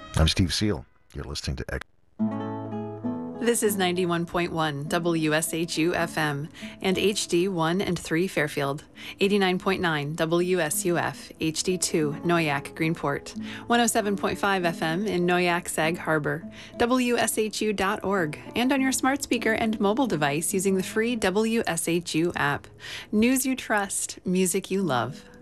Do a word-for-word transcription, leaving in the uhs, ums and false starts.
I'm Steve Seal. You're listening to X. This is ninety-one point one W S H U F M and H D one and three Fairfield, eighty-nine point nine W S U F, H D two Noyac Greenport, one oh seven point five F M in Noyac Sag Harbor, W S H U dot org, and on your smart speaker and mobile device using the free W S H U app. News you trust, music you love.